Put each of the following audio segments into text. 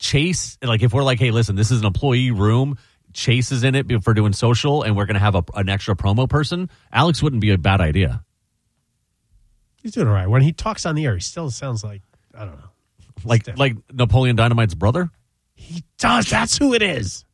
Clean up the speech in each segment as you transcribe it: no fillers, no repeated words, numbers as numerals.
Chase, like if we're like, hey, listen, this is an employee room, Chase is in it for doing social, and we're going to have an extra promo person, Alex wouldn't be a bad idea. He's doing all right. When he talks on the air, he still sounds like, I don't know. Like Napoleon Dynamite's brother? He does. That's who it is.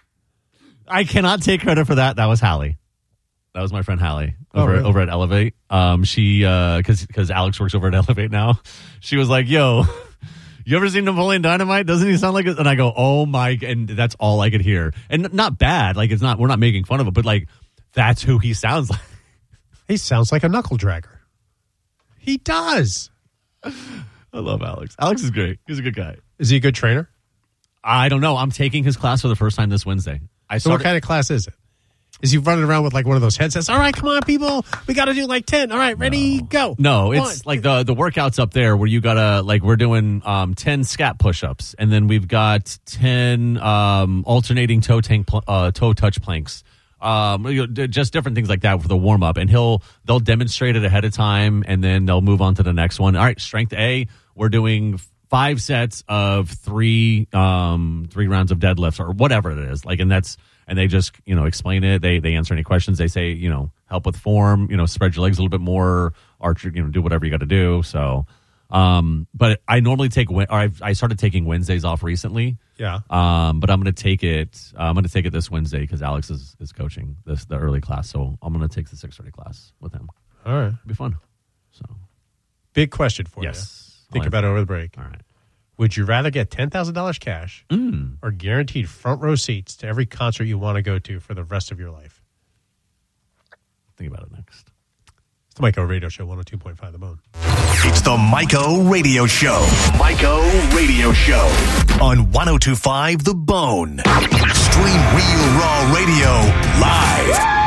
I cannot take credit for that. That was Hallie. That was my friend Hallie over at Elevate. She, because Alex works over at Elevate now. She was like, yo, you ever seen Napoleon Dynamite? Doesn't he sound like it? And I go, oh my, and that's all I could hear. And not bad. Like we're not making fun of it, but like, that's who he sounds like. He sounds like a knuckle dragger. He does. I love Alex. Alex is great. He's a good guy. Is he a good trainer? I don't know. I'm taking his class for the first time this Wednesday. So what kind of class is it? Is he running around with like one of those headsets? All right, come on, people. We got to do like 10. All right, ready, go. No, it's like the workouts up there where you got to, like, we're doing 10 scat push-ups. And then we've got 10 alternating toe touch planks. Just different things like that for the warm-up. And they'll demonstrate it ahead of time, and then they'll move on to the next one. All right, strength A, we're doing 5 sets of 3 rounds of deadlifts or whatever it is. Like, and they just, explain it. They answer any questions. They say, help with form, spread your legs a little bit more, arch, do whatever you got to do. So, but I normally I started taking Wednesdays off recently. Yeah. But I'm going to take it. I'm going to take it this Wednesday because Alex is coaching the early class. So I'm going to take the 6:30 class with him. All right. It'll be fun. So, big question for you. Think about it over the break. All right. Would you rather get $10,000 cash or guaranteed front row seats to every concert you want to go to for the rest of your life? Think about it next. It's the Mike O Radio Show, 102.5 The Bone. It's the Mike O Radio Show. Mike O Radio Show on 102.5 The Bone. Stream Real Raw Radio live.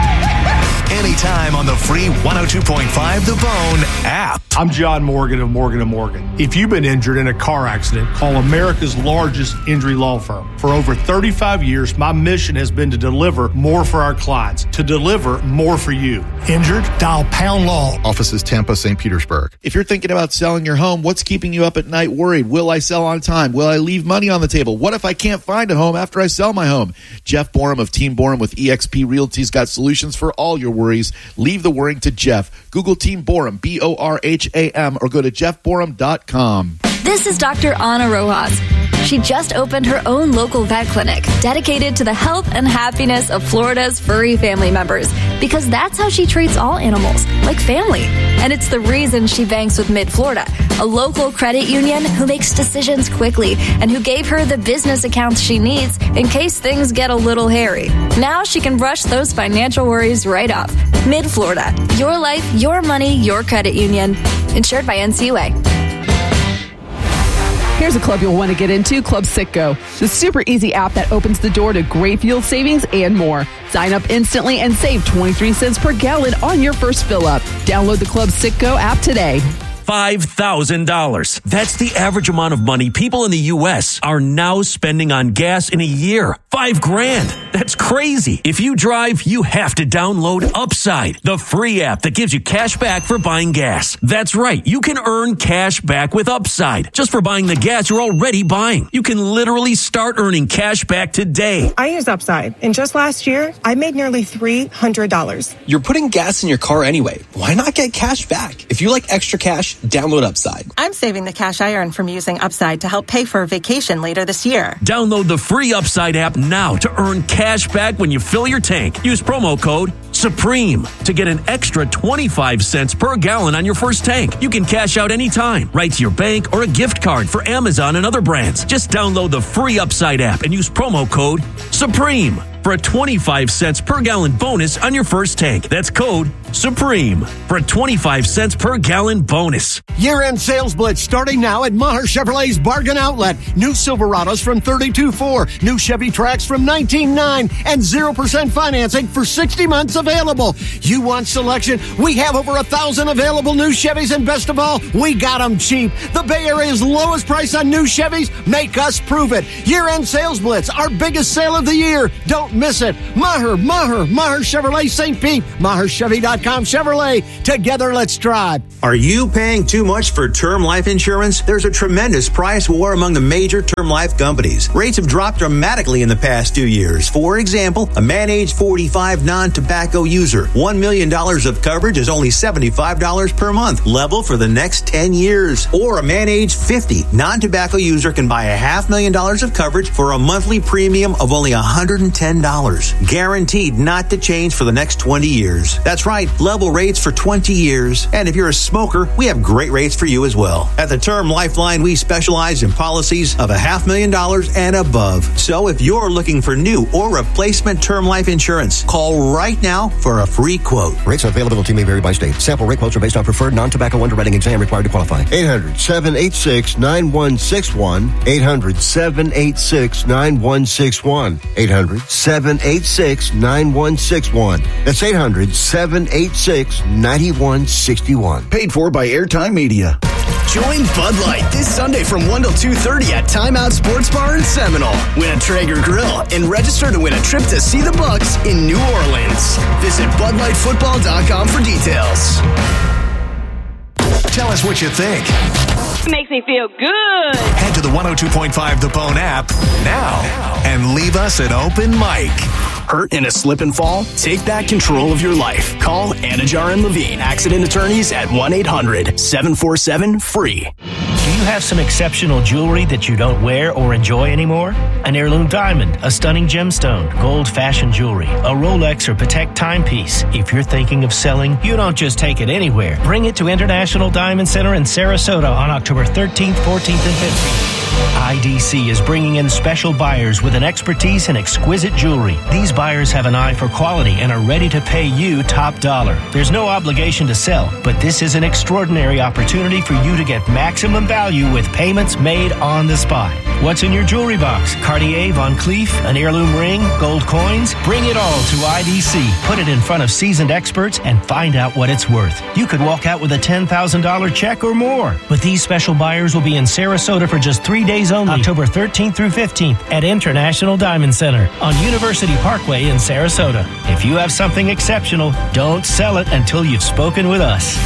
Anytime on the free 102.5 The Bone app. I'm John Morgan of Morgan & Morgan. If you've been injured in a car accident, call America's largest injury law firm. For over 35 years, my mission has been to deliver more for our clients, to deliver more for you. Injured? Dial Pound Law. Offices Tampa, St. Petersburg. If you're thinking about selling your home, what's keeping you up at night worried? Will I sell on time? Will I leave money on the table? What if I can't find a home after I sell my home? Jeff Borum of Team Borum with eXp Realty's got solutions for all your worries. Leave the worrying to Jeff. Google Team Borum, BORHAM, or go to jeffborum.com. This is Dr. Ana Rojas. She just opened her own local vet clinic dedicated to the health and happiness of Florida's furry family members, because that's how she treats all animals, like family. And it's the reason she banks with Mid-Florida, a local credit union who makes decisions quickly and who gave her the business accounts she needs in case things get a little hairy. Now she can brush those financial worries right off. Mid-Florida, your life, your money, your credit union. Insured by NCUA. Here's a club you'll want to get into, Club Citgo, the super easy app that opens the door to great fuel savings and more. Sign up instantly and save 23 cents per gallon on your first fill up. Download the Club Citgo app today. $5,000. That's the average amount of money people in the U.S. are now spending on gas in a year. $5,000. That's crazy. If you drive, you have to download Upside, the free app that gives you cash back for buying gas. That's right. You can earn cash back with Upside just for buying the gas you're already buying. You can literally start earning cash back today. I use Upside, and just last year, I made nearly $300. You're putting gas in your car anyway. Why not get cash back? If you like extra cash, download Upside. I'm saving the cash I earn from using Upside to help pay for a vacation later this year. Download the free Upside app now to earn cash back when you fill your tank. Use promo code SUPREME to get an extra 25 cents per gallon on your first tank. You can cash out anytime, right to your bank or a gift card for Amazon and other brands. Just download the free Upside app and use promo code SUPREME for a 25 cents per gallon bonus on your first tank. That's code SUPREME for a 25 cents per gallon bonus. Year-end sales blitz starting now at Maher Chevrolet's Bargain Outlet. New Silverados from $32,400, new Chevy Trax from $19,900, and 0% financing for 60 months available. You want selection? We have over 1,000 available new Chevys, and best of all, we got them cheap. The Bay Area's lowest price on new Chevys. Make us prove it. Year-end sales blitz, our biggest sale of the year. Don't miss it. Maher Chevrolet St. Pete, MaherChevy.com Chevrolet. Together, let's drive. Are you paying too much for term life insurance? There's a tremendous price war among the major term life companies. Rates have dropped dramatically in the past 2 years. For example, a man age 45 non-tobacco user, $1 million of coverage is only $75 per month, level for the next 10 years. Or a man age 50 non-tobacco user can buy $500,000 of coverage for a monthly premium of only $110, guaranteed not to change for the next 20 years. That's right, level rates for 20 years. And if you're a smoker, we have great rates for you as well. At the Term Lifeline, we specialize in policies of $500,000 and above. So if you're looking for new or replacement term life insurance, call right now for a free quote. Rates and availability may vary by state. Sample rate quotes are based on preferred non-tobacco underwriting exam required to qualify. 800-786-9161. 800-786-9161. 800-786-9161. That's 800-786-9161. Paid for by Airtime Media. Join Bud Light this Sunday from 1 till 2:30 at Timeout Sports Bar in Seminole. Win a Traeger grill and register to win a trip to see the Bucks in New Orleans. Visit BudLightFootball.com for details. Tell us what you think. It makes me feel good. Head to the 102.5 The Bone app now and leave us an open mic. Hurt in a slip and fall? Take back control of your life. Call Anajar and Levine, accident attorneys at 1-800-747-FREE. Do you have some exceptional jewelry that you don't wear or enjoy anymore? An heirloom diamond, a stunning gemstone, gold fashion jewelry, a Rolex or Patek timepiece. If you're thinking of selling, you don't just take it anywhere. Bring it to International Diamond Center in Sarasota on October 13th, 14th, and 15th. IDC is bringing in special buyers with an expertise in exquisite jewelry. These buyers have an eye for quality and are ready to pay you top dollar. There's no obligation to sell, but this is an extraordinary opportunity for you to get maximum value with payments made on the spot. What's in your jewelry box? Cartier, Van Cleef, an heirloom ring, gold coins? Bring it all to IDC. Put it in front of seasoned experts and find out what it's worth. You could walk out with a $10,000 check or more. But these special buyers will be in Sarasota for just 3 days only, October 13th through 15th at International Diamond Center on University Parkway in Sarasota. If you have something exceptional, don't sell it until you've spoken with us.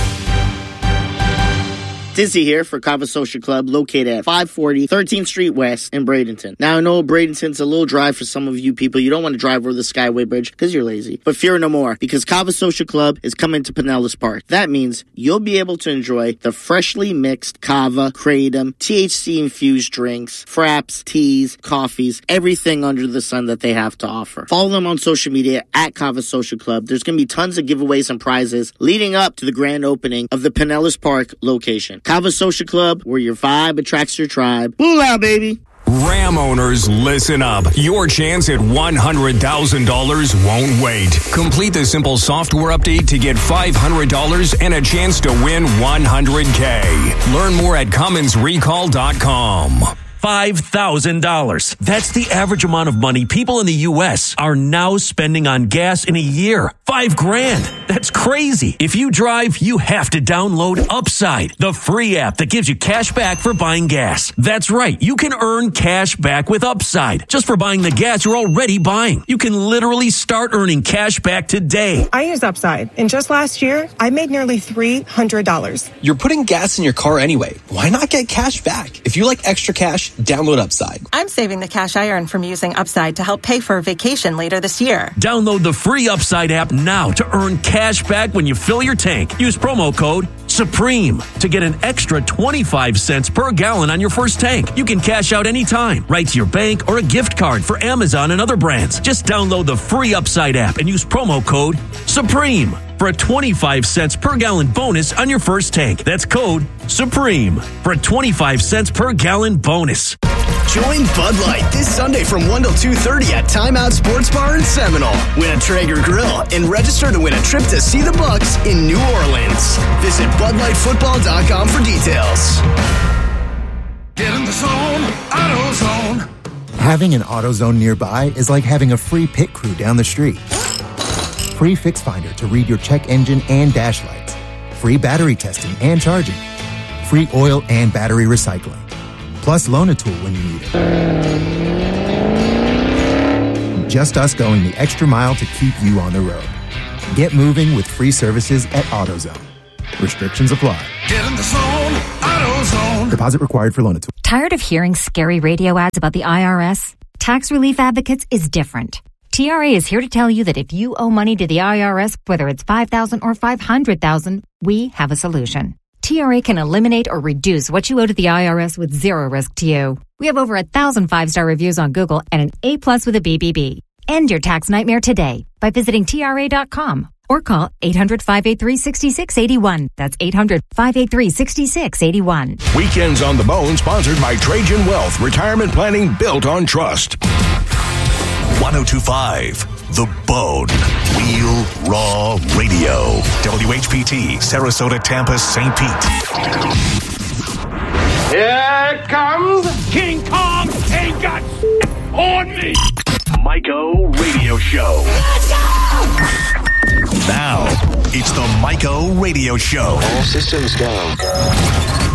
Dizzy here for Kava Social Club, located at 540 13th Street West in Bradenton. Now, I know Bradenton's a little dry for some of you people. You don't want to drive over the Skyway Bridge because you're lazy. But fear no more, because Kava Social Club is coming to Pinellas Park. That means you'll be able to enjoy the freshly mixed kava, kratom, THC-infused drinks, fraps, teas, coffees, everything under the sun that they have to offer. Follow them on social media at Kava Social Club. There's going to be tons of giveaways and prizes leading up to the grand opening of the Pinellas Park location. Kava Social Club, where your vibe attracts your tribe. Boo out, baby. Ram owners, listen up. Your chance at $100,000 won't wait. Complete the simple software update to get $500 and a chance to win $100K. Learn more at CummonsRecall.com. $5,000. That's the average amount of money people in the U.S. are now spending on gas in a year. $5,000. That's crazy. If you drive, you have to download Upside, the free app that gives you cash back for buying gas. That's right. You can earn cash back with Upside just for buying the gas you're already buying. You can literally start earning cash back today. I use Upside, and just last year, I made nearly $300. You're putting gas in your car anyway. Why not get cash back? If you like extra cash, download Upside. I'm saving the cash I earn from using Upside to help pay for a vacation later this year. Download the free Upside app now to earn cash back when you fill your tank. Use promo code SUPREME to get an extra 25 cents per gallon on your first tank. You can cash out anytime, right to your bank or a gift card for Amazon and other brands. Just download the free Upside app and use promo code SUPREME for a 25 cents per gallon bonus on your first tank. That's code SUPREME for a 25 cents per gallon bonus. Join Bud Light this Sunday from 1 till 2:30 at Timeout Sports Bar in Seminole. Win a Traeger grill and register to win a trip to see the Bucks in New Orleans. Visit BudLightFootball.com for details. Get in the zone, AutoZone. Having an AutoZone nearby is like having a free pit crew down the street. Free Fix Finder to read your check engine and dash lights. Free battery testing and charging. Free oil and battery recycling. Plus loan a tool when you need it. Just us going the extra mile to keep you on the road. Get moving with free services at AutoZone. Restrictions apply. Get in the zone, AutoZone. Deposit required for loan. Tired of hearing scary radio ads about the IRS? Tax Relief Advocates is different. TRA is here to tell you that if you owe money to the IRS, whether it's $5,000 or $500,000, we have a solution. TRA can eliminate or reduce what you owe to the IRS with zero risk to you. We have over 1,000 5-star reviews on Google and an A+ with a BBB. End your tax nightmare today by visiting TRA.com or call 800-583-6681. That's 800-583-6681. Weekends on the Bone, sponsored by Trajan Wealth, retirement planning built on trust. 1025 The Bone. Real Raw Radio. WHPT, Sarasota, Tampa, St. Pete. Here comes King Kong. Ain't got on me. Mike-O Radio Show. Let's go! Now, it's the Mike-O Radio Show. All systems go.